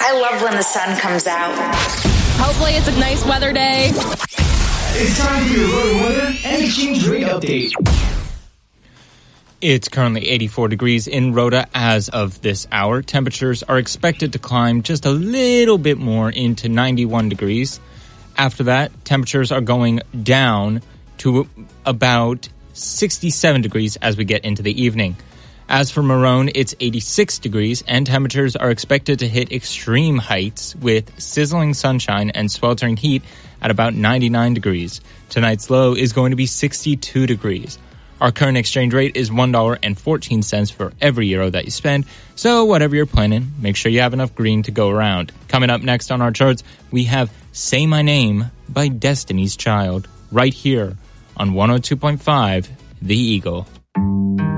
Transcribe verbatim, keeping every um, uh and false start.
I love when the sun comes out. Hopefully it's a nice weather day. It's time for your Rhoda weather and exchange rate update. It's currently eighty-four degrees in Rhoda as of this hour. Temperatures are expected to climb just a little bit more into ninety-one degrees. After that, temperatures are going down to about sixty-seven degrees as we get into the evening. As for Marone, it's eighty-six degrees, and temperatures are expected to hit extreme heights with sizzling sunshine and sweltering heat at about ninety-nine degrees. Tonight's low is going to be sixty-two degrees. Our current exchange rate is one dollar and fourteen cents for every euro that you spend, so whatever you're planning, make sure you have enough green to go around. Coming up next on our charts, we have Say My Name by Destiny's Child, right here on one oh two point five The Eagle.